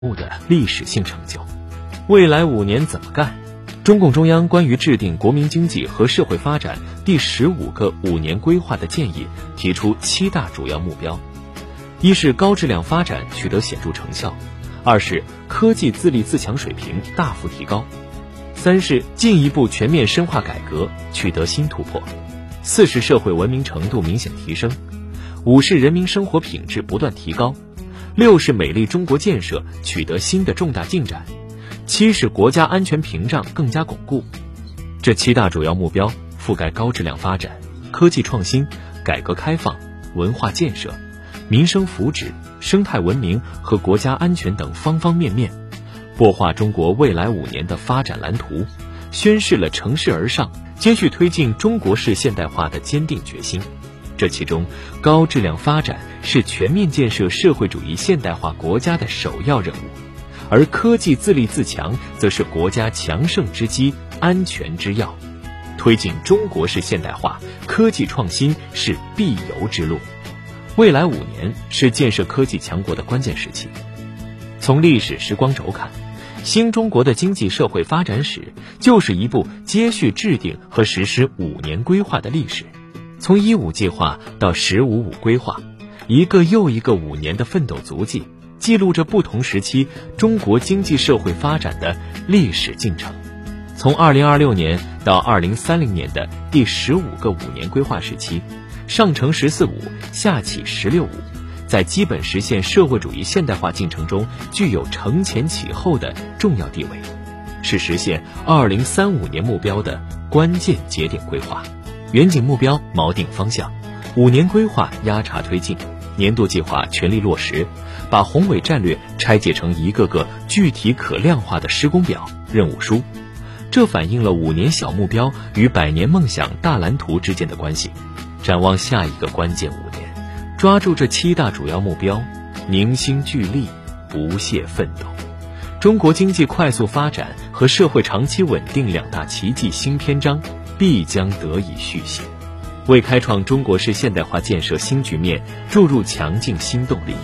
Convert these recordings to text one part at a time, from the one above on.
物的历史性成就。未来5年怎么干？中共中央关于制定国民经济和社会发展第15个5年规划的建议提出7大主要目标：一是高质量发展取得显著成效；二是科技自立自强水平大幅提高；三是进一步全面深化改革取得新突破；四是社会文明程度明显提升；五是人民生活品质不断提高；六是美丽中国建设取得新的重大进展；七是国家安全屏障更加巩固。这7大主要目标覆盖高质量发展、科技创新、改革开放、文化建设、民生福祉、生态文明和国家安全等方方面面，擘画中国未来5年的发展蓝图，宣示了乘势而上、继续推进中国式现代化的坚定决心。这其中，高质量发展是全面建设社会主义现代化国家的首要任务，而科技自立自强则是国家强盛之基、安全之要。推进中国式现代化，科技创新是必由之路。未来5年是建设科技强国的关键时期。从历史时光轴看，新中国的经济社会发展史就是一部接续制定和实施5年规划的历史。从15计划到15规划，一个又一个5年的奋斗足迹，记录着不同时期中国经济社会发展的历史进程。从2026年到2030年的第15个5年规划时期，上承14五，下启16五，在基本实现社会主义现代化进程中具有承前启后的重要地位，是实现2035年目标的关键节点规划。远景目标锚定方向，5年规划压茬推进，年度计划全力落实，把宏伟战略拆解成一个个具体可量化的施工表、任务书。这反映了5年小目标与100年梦想大蓝图之间的关系。展望下一个关键5年，抓住这7大主要目标，凝心聚力，不懈奋斗，中国经济快速发展和社会长期稳定2大奇迹新篇章必将得以续写，为开创中国式现代化建设新局面注入强劲新动力。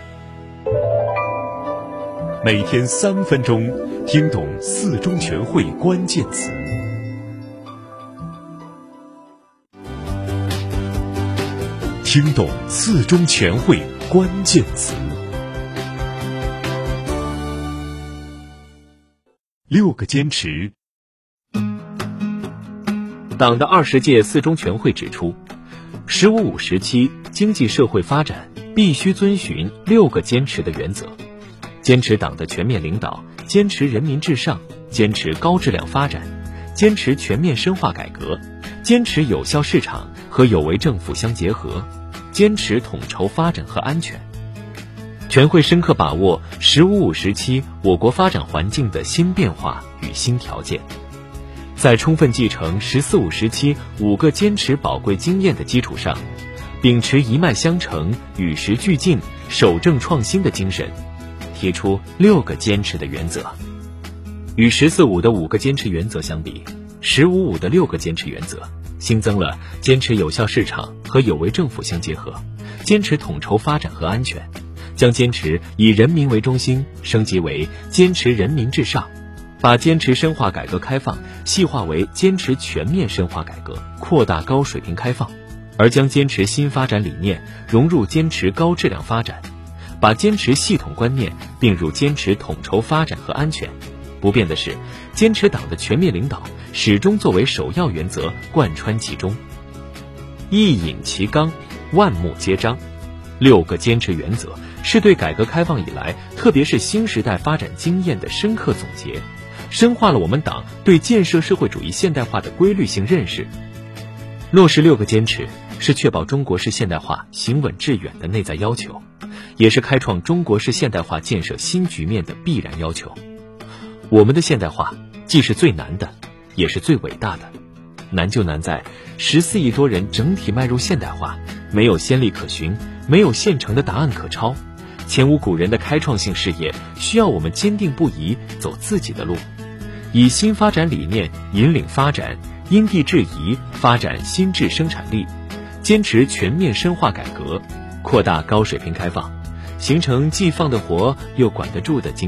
每天3分钟，听懂4中全会关键词。听懂4中全会关键词。6个坚持。 党的20届4中全会指出，15-5时期经济社会发展必须遵循6个坚持的原则：坚持党的全面领导，坚持人民至上，坚持高质量发展，坚持全面深化改革，坚持有效市场和有为政府相结合，坚持统筹发展和安全。全会深刻把握15-5时期我国发展环境的新变化与新条件，在充分继承14-5时期5个坚持宝贵经验的基础上，秉持一脉相承、与时俱进、守正创新的精神，提出6个坚持的原则。与14-5的5个坚持原则相比，15-5的6个坚持原则新增了坚持有效市场和有为政府相结合，坚持统筹发展和安全，将坚持以人民为中心升级为坚持人民至上，把坚持深化改革开放细化为坚持全面深化改革，扩大高水平开放，而将坚持新发展理念融入坚持高质量发展，把坚持系统观念并入坚持统筹发展和安全。不变的是，坚持党的全面领导始终作为首要原则贯穿其中。一引其纲，万目皆章。6个坚持原则是对改革开放以来，特别是新时代发展经验的深刻总结，深化了我们党对建设社会主义现代化的规律性认识。落实6个坚持，是确保中国式现代化行稳致远的内在要求，也是开创中国式现代化建设新局面的必然要求。我们的现代化既是最难的，也是最伟大的。难就难在14亿多人整体迈入现代化，没有先例可循，没有现成的答案可抄，前无古人的开创性事业需要我们坚定不移走自己的路，以新发展理念引领发展，因地制宜发展新质生产力，坚持全面深化改革，扩大高水平开放， 形成既放得活又管得住的经